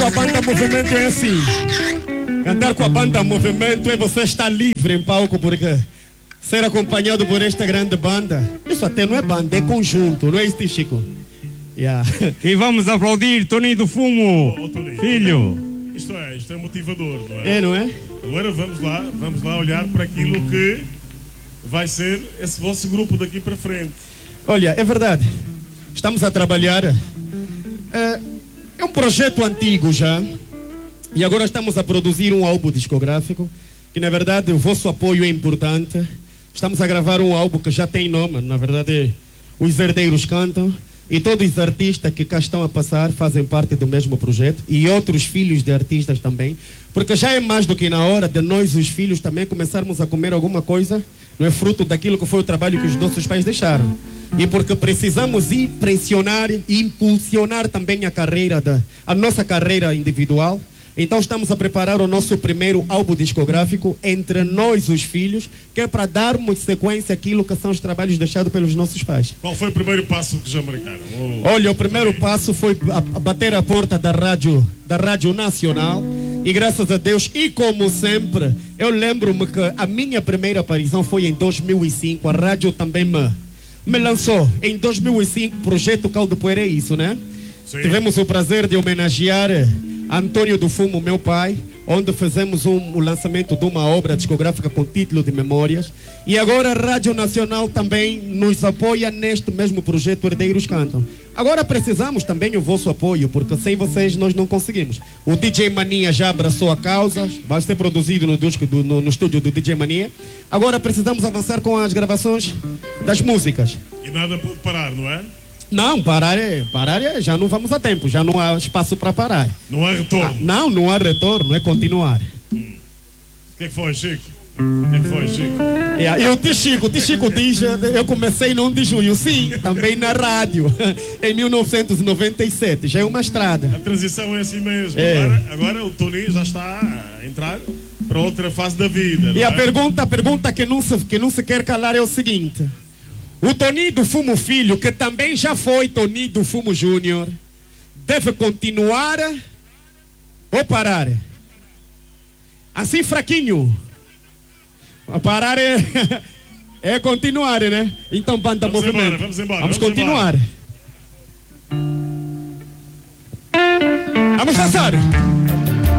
com a banda Movimento é assim. Cantar com a banda Movimento é você estar livre em palco, porque ser acompanhado por esta grande banda, isso até não é banda, é conjunto, não é isso, Chico? Yeah. E vamos aplaudir Toninho do Fumo, Toninho, filho. Isto é motivador, não é? É, não é? Agora vamos lá olhar para aquilo que vai ser esse vosso grupo daqui para frente. Olha, é verdade. Estamos a trabalhar. É um projeto antigo já. E agora estamos a produzir um álbum discográfico. Que na verdade o vosso apoio é importante. Estamos a gravar um álbum que já tem nome. Na verdade, Os Herdeiros Cantam. E todos os artistas que cá estão a passar fazem parte do mesmo projeto. E outros filhos de artistas também. Porque já é mais do que na hora de nós, os filhos, também começarmos a comer alguma coisa. Não é fruto daquilo que foi o trabalho que os nossos pais deixaram. E porque precisamos impressionar e impulsionar também a nossa carreira individual. Então estamos a preparar o nosso primeiro álbum discográfico entre nós, os filhos, que é para darmos sequência àquilo que são os trabalhos deixados pelos nossos pais. Qual foi o primeiro passo que já marcaram? Olha, o primeiro passo foi a bater a porta da Rádio Nacional. E graças a Deus, e como sempre, eu lembro-me que a minha primeira aparição foi em 2005. A rádio também me lançou. Em 2005, o projeto Caldo Poeira é isso, né? Sim. Tivemos o prazer de homenagear Antônio do Fumo, meu pai, onde fizemos o lançamento de uma obra discográfica com título de Memórias. E agora a Rádio Nacional também nos apoia neste mesmo projeto Herdeiros Cantam. Agora precisamos também do vosso apoio, porque sem vocês nós não conseguimos. O DJ Mania já abraçou a causa, vai ser produzido no estúdio do DJ Mania. Agora precisamos avançar com as gravações das músicas. E nada pode parar, não é? Não, parar já não vamos a tempo, já não há espaço para parar. Não há retorno. Não há retorno, é continuar. O que é que foi, Chico? O que é que foi, Chico? E o Tichico diz, eu comecei no 1 de junho, sim, também na rádio, em 1997, já é uma estrada. A transição é assim mesmo. Agora o Toninho já está a entrar para outra fase da vida. E a pergunta que não se quer calar é o seguinte: o Toninho do Fumo Filho, que também já foi Toninho do Fumo Júnior, deve continuar ou parar? Assim fraquinho. Parar é continuar, né? Então, banda Movimento. Vamos continuar. Vamos dançar.